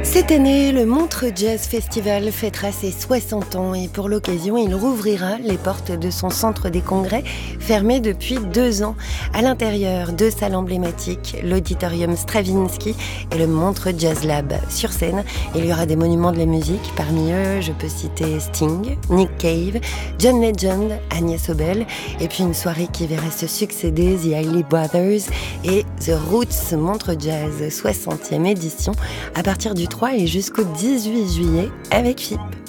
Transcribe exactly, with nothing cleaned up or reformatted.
Cette année, le Montreux Jazz Festival fêtera ses soixante ans et pour l'occasion, il rouvrira les portes de son centre des congrès, fermé depuis deux ans. À l'intérieur, deux salles emblématiques, l'auditorium Stravinsky et le Montreux Jazz Lab. Sur scène, il y aura des monuments de la musique. Parmi eux, je peux citer Sting, Nick Cave, John Legend, Agnès Obel, et puis une soirée qui verra se succéder The Hailey Brothers et The Roots Montreux Jazz soixantième édition à partir du trois et jusqu'au dix-huit juillet avec F I P.